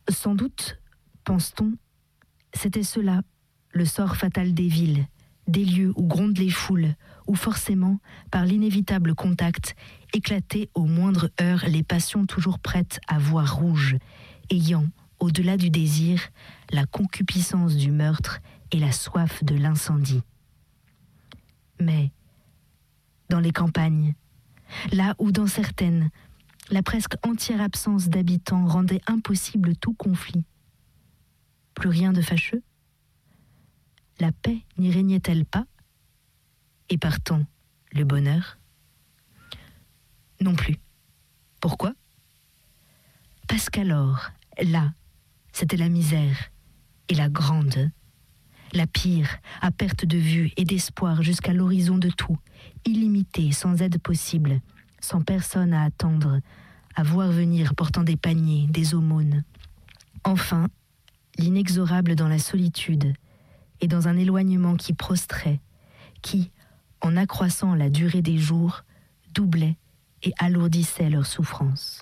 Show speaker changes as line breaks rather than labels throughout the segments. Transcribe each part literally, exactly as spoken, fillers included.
Sans doute, pense-t-on, c'était cela, le sort fatal des villes, des lieux où grondent les foules, où forcément, par l'inévitable contact, éclataient aux moindres heures les passions toujours prêtes à voir rouge, ayant, au-delà du désir, la concupiscence du meurtre et la soif de l'incendie. Mais, dans les campagnes, là où dans certaines, la presque entière absence d'habitants rendait impossible tout conflit, plus rien de fâcheux? La paix n'y régnait-elle pas? Et partant, le bonheur? Non plus. Pourquoi? Parce qu'alors, là, c'était la misère, et la grande, la pire, à perte de vue et d'espoir jusqu'à l'horizon de tout, illimitée, sans aide possible, sans personne à attendre, à voir venir portant des paniers, des aumônes. Enfin, l'inexorable dans la solitude, et dans un éloignement qui prostrait, qui, en accroissant la durée des jours, doublait et alourdissait leur souffrance.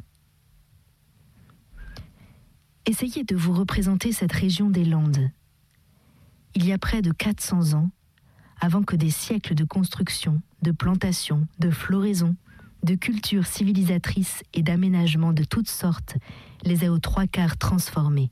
Essayez de vous représenter cette région des Landes. Il y a près de quatre cents ans, avant que des siècles de construction, de plantation, de floraison, de cultures civilisatrices et d'aménagements de toutes sortes les aient aux trois quarts transformés.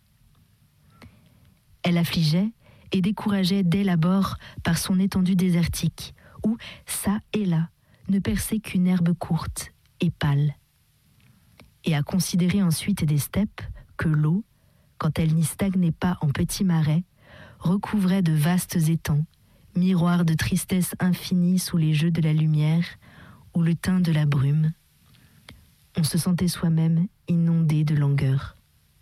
Elle affligeait et décourageait dès l'abord par son étendue désertique, où, çà et là, ne perçait qu'une herbe courte et pâle. Et à considérer ensuite des steppes que l'eau, quand elle n'y stagnait pas en petits marais, recouvrait de vastes étangs, miroirs de tristesse infinie sous les jeux de la lumière ou le teint de la brume. On se sentait soi-même inondé de langueur.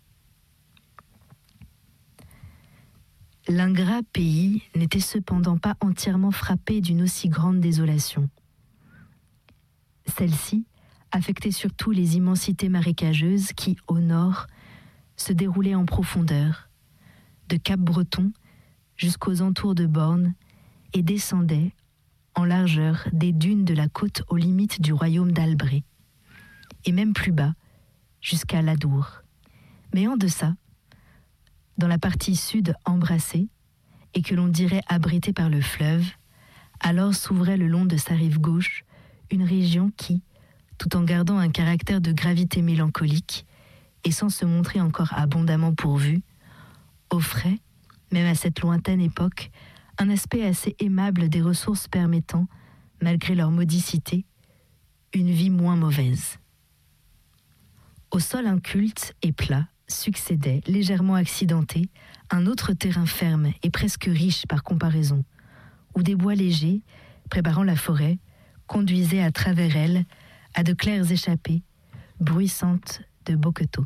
L'ingrat pays n'était cependant pas entièrement frappé d'une aussi grande désolation. Celle-ci affectait surtout les immensités marécageuses qui, au nord, se déroulaient en profondeur, de Cap-Breton jusqu'aux entours de Borne, et descendaient, en largeur, des dunes de la côte aux limites du royaume d'Albret, et même plus bas, jusqu'à l'Adour. Mais en deçà, dans la partie sud embrassée, et que l'on dirait abritée par le fleuve, alors s'ouvrait le long de sa rive gauche une région qui, tout en gardant un caractère de gravité mélancolique, et sans se montrer encore abondamment pourvue, offrait, même à cette lointaine époque, un aspect assez aimable des ressources permettant, malgré leur modicité, une vie moins mauvaise. Au sol inculte et plat succédait, légèrement accidenté, un autre terrain ferme et presque riche par comparaison, où des bois légers, préparant la forêt, conduisaient à travers elle à de claires échappées, bruissantes de bocqueteaux.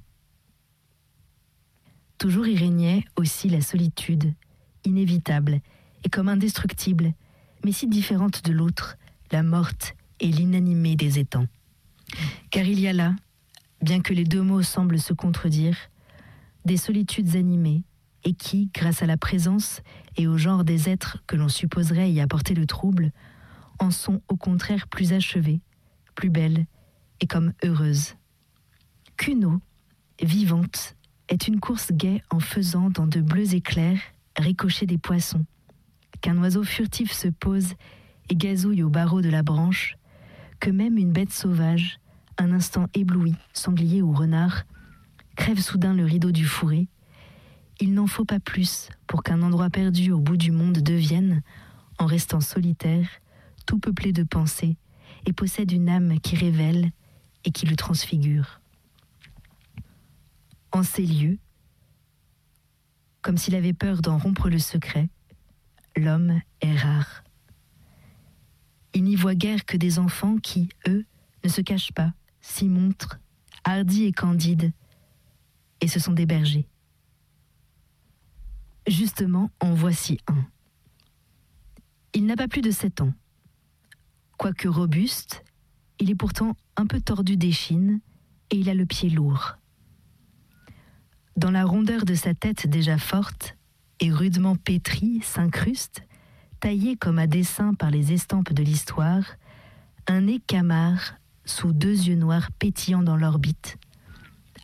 Toujours y régnait aussi la solitude, inévitable et comme indestructible, mais si différente de l'autre, la morte et l'inanimée des étangs. Car il y a là, bien que les deux mots semblent se contredire, des solitudes animées, et qui, grâce à la présence et au genre des êtres que l'on supposerait y apporter le trouble, en sont au contraire plus achevées, plus belles et comme heureuses. Qu'une eau, vivante, est une course gaie en faisant dans de bleus éclairs ricocher des poissons, qu'un oiseau furtif se pose et gazouille au barreau de la branche, que même une bête sauvage, un instant ébloui, sanglier ou renard, crève soudain le rideau du fourré, il n'en faut pas plus pour qu'un endroit perdu au bout du monde devienne, en restant solitaire, tout peuplé de pensées, et possède une âme qui révèle et qui le transfigure. En ces lieux, comme s'il avait peur d'en rompre le secret, l'homme est rare. Il n'y voit guère que des enfants qui, eux, ne se cachent pas, s'y montrent, hardis et candides, et ce sont des bergers. Justement, en voici un. Il n'a pas plus de sept ans. Quoique robuste, il est pourtant un peu tordu d'échine et il a le pied lourd. Dans la rondeur de sa tête déjà forte et rudement pétrie s'incruste, taillé comme à dessein par les estampes de l'histoire, un nez camard sous deux yeux noirs pétillants dans l'orbite,